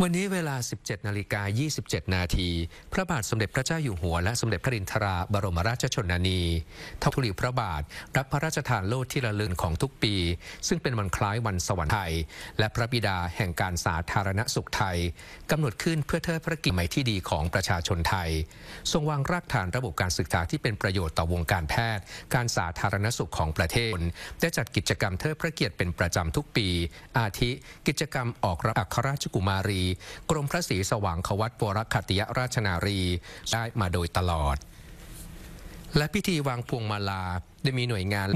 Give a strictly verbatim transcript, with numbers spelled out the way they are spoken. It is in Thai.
วันนี้เวลา สิบเจ็ดนาฬิกายี่สิบเจ็ด นาที พระบาทสมเด็จพระเจ้าอยู่หัวและสมเด็จพระรินทราบรมราชชนนีทอดถวายพระบาทรับพระราชทานโล่ที่ระลึกของทุกปี ซึ่งเป็นวันคล้ายวันสวรรคไทยและพระบิดาแห่งการสาธารณสุขไทยกำหนดขึ้นเพื่อเทิดพระเกียรติใหม่ที่ดีของประชาชนไทยทรงวางรากฐานระบบการศึกษาที่เป็นประโยชน์ต่อวงการแพทย์การสาธารณสุขของประเทศได้จัดกิจกรรมเทิดพระเกียรติเป็นประจำทุกปีอาทิกิจกรรมออกรับอัครราชกุมารีกรมพระศรีสว่างควัตวรคัตติยราชนารีได้มาโดยตลอดและพิธีวางพวงมาลาได้มีหน่วยงาน